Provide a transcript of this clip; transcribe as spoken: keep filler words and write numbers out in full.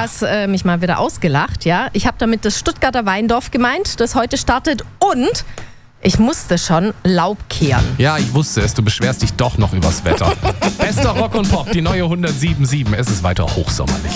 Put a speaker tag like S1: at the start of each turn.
S1: hast äh, mich mal wieder ausgelacht, ja. Ich habe damit das Stuttgarter Weindorf gemeint, das heute startet, und ich musste schon Laub kehren.
S2: Ja, ich wusste es. Du beschwerst dich doch noch übers Wetter. Bester Rock und Pop, die neue hundertsieben Komma sieben. Es ist weiter hochsommerlich.